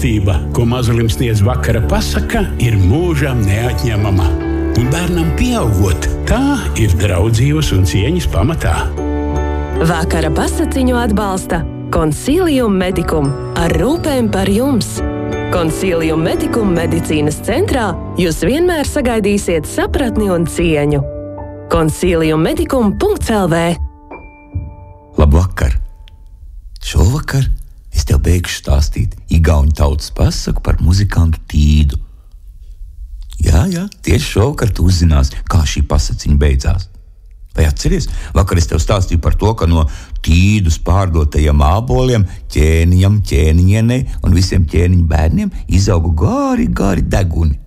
Mīlestība, ko mazulim sniedz vakara pasaka, ir mūžam neatņemama. Un bērnam pieaugot, tā ir draudzības un cieņas pamatā. Vakara pasakiņu atbalsta Consilium Medicum ar rūpēm par jums. Consilium Medicum medicīnas centrā jūs vienmēr sagaidīsiet sapratni un cieņu. Consiliummedicum.lv. Labvakar! Šovakar es tev beigšu stāstīt igauņu tautas pasaku par muzikantu Tīdu. Jā, tieši šovakar tu uzzināsi, kā šī pasaciņa beidzās. Vai atceries? Vakar es tev stāstīju par to, ka no Tīdus pārdotajiem āboliem ķēniņam, ķēniņienei un visiem ķēniņu bērniem izauga gari deguni.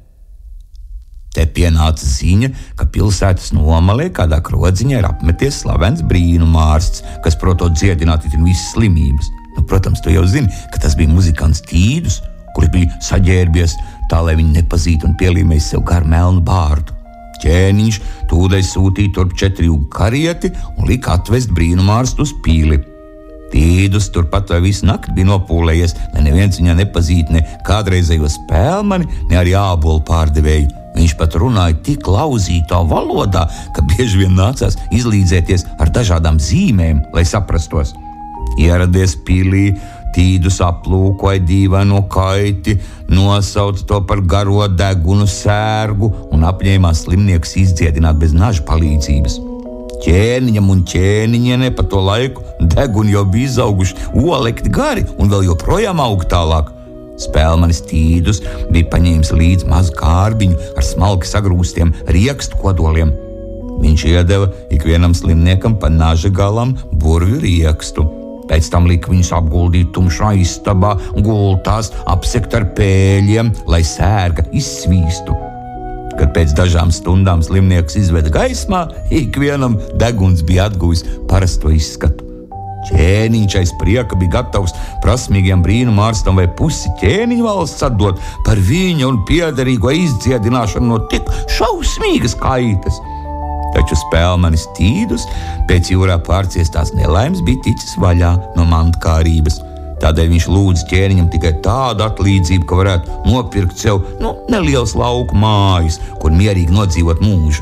Te pienāca ziņa, ka pilsētas nomalē kādā krodziņā ir apmeties slavens brīnumārsts, kas protot dziedināt visas slimības. Protams, tu jau zini, ka tas bija muzikants Tīdus, kurš bija saģērbies tā, lai viņu nepazītu un pielīmējis sev garu melnu bārdu. Ķēniņš tūdaļ sūtīja turp 4 jūgu karieti un lika atvest brīnumārstu uz pīli. Tīdus turpat vai visu nakti bija nopūlējies, lai neviens viņā nepazītu ne kādreizējo spēlmani, ne arī ābolu pārdevēju. Viņš pat runāja tik lauzītā valodā, ka bieži vien nācās izlīdzēties ar dažādām zīmēm, lai saprastos. Ieradies pilī, Tīdus aplūkoja dīvaino kaiti, nosauca to par garo degunu sērgu un apņēmās slimnieks izdziedināt bez naža palīdzības. Ķēniņam un ķēniņienei pa to laiku deguni jau bija izauguši olekti gari un vēl joprojām aug tālāk. Spēlmanis Tīdus bija paņēmis līdz mazu kārbiņu ar smalki sagrūstiem riekstu kodoliem. Viņš iedeva ikvienam slimniekam pa naža galam burvju riekstu. Pēc tam lika viņus apguldīt tumšā istabā, gultās, apsekt ar pēļiem, lai sērga izsvīstu. Kad pēc dažām stundām slimnieks izveda gaismā, ikvienam deguns bija atguvis parasto izskatu. Ķēniņš aiz prieka bija gatavs prasmīgiem brīnumārstam vai pusi ķēniņu valsts atdot par viņa un piederīgo izdziedināšanu no tik šausmīgas kaitas. Taču spēlmanis Tīdus pēc jūrā pārciestās nelaimes bija ticis vaļā no mantkārības. Tādēļ viņš lūdza ķēniņam tikai tādu atlīdzību, ka varētu nopirkt sev neliels lauku mājas, kur mierīgi nodzīvot mūžu.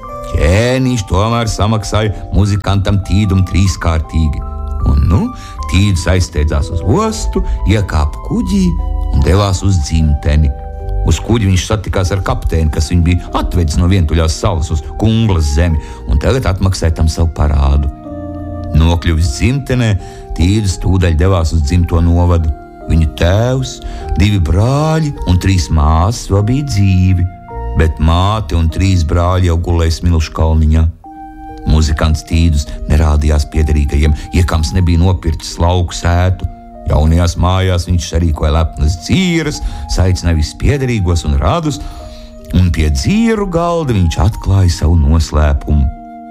Ķēniņš tomēr samaksāja muzikantam Tīdum 3-kārtīgi. Un Tīdus aizsteidzās uz ostu, iekāpa kuģī un devās uz dzimteni. Uz kuģi viņš satikās ar kapteini, kas viņu bija atvedis no vientuļās salas uz Kunglas zemi, un tagad atmaksāja tam savu parādu. Nokļuvis dzimtenē, Tīdus tūdaļ devās uz dzimto novadu. Viņa tēvs, 2 brāļi un 3 māsas vēl bija dzīvi, bet māte un 3 brāļi jau gulēja Smilšu kalniņā. Muzikants Tīdus nerādījās piederīgajiem, iekams nebija nopircis lauku sētu. Jaunajās mājās viņš sarīkoja lepnas dzīras, saicināja visus piederīgos un radus, un pie dzīru galda viņš atklāja savu noslēpumu.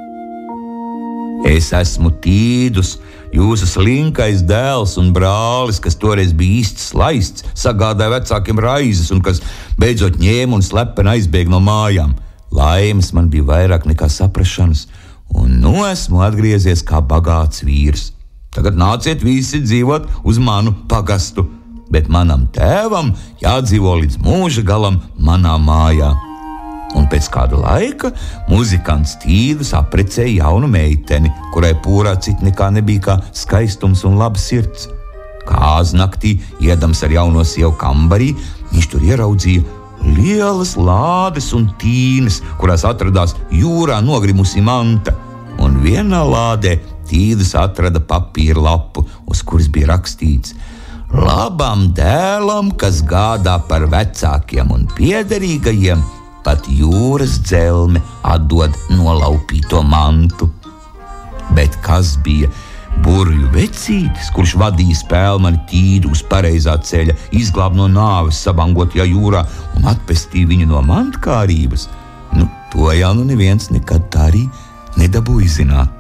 Es esmu Tīdus, jūsu slinkais dēls un brālis, kas toreiz bija īsts laists, sagādāja vecākiem raizes un kas beidzot ņēma un slepeni aizbēga no mājām. Laimes man bija vairāk nekā saprašanas, un esmu atgriezies kā bagāts vīrs. Tagad nāciet visi dzīvot uz manu pagastu, bet manam tēvam jādzīvo līdz mūža galam manā mājā. Un pēc kāda laika muzikants Tīdus apprecēja jaunu meiteni, kurai pūrā cit nekā nebija kā skaistums un laba sirds. Kāznaktī, iedams ar jauno sievu kambarī, viņš tur ieraudzīja lielas lādes un tīnes, kurās atradās jūrā nogrimusi manta, un vienā lādē Tīdus atrada papīra lapu, uz kuras bija rakstīts: labam dēlam, kas gādā par vecākiem un piederīgajiem, pat jūras dzelme atdod nolaupīto mantu. Bet kas bija burvju vecītis, kurš vadīja spēlmani Tīdu uz pareizā ceļa, izglāb no nāves sabangotajā jūrā un atpestīja viņu no mantkārības? To jau neviens nekad tā arī nedabūja zināt.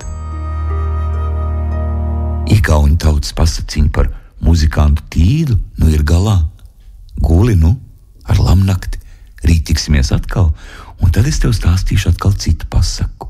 Igauņu tautas pasaciņa par muzikantu Tīdu ir galā. Guli ar lamnakti. Rīt tiksimies atkal, un tad es tev stāstīšu atkal citu pasaku.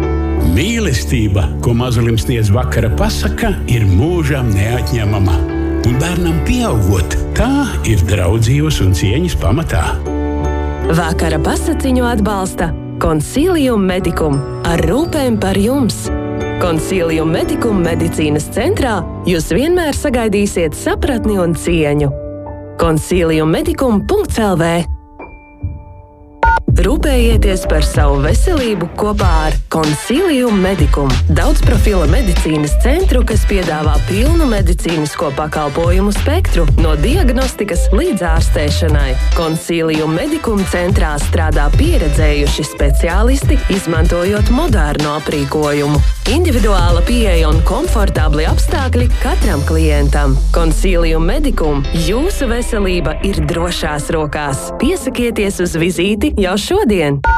Mīlestība, ko mazulim sniedz vakara pasaka, ir mūžam neatņemama. un bērnam pieaugot, tā ir draudzības un cieņas pamatā. Vakara pasakiņu atbalsta Consilium Medicum ar rūpēm par jums. Consilium Medicum medicīnas centrā jūs vienmēr sagaidīsiet sapratni un cieņu. Consiliummedicum.lv Rūpējieties par savu veselību kopā ar Consilium Medicum, daudzprofila medicīnas centru, kas piedāvā pilnu medicīnisko pakalpojumu spektru, no diagnostikas līdz ārstēšanai. Consilium Medicum centrā strādā pieredzējuši speciālisti, izmantojot modernu aprīkojumu. Individuāla pieeja un komfortabli apstākļi katram klientam. Consilium Medicum, jūsu veselība ir drošās rokās. Piesakieties uz vizīti jau šodien!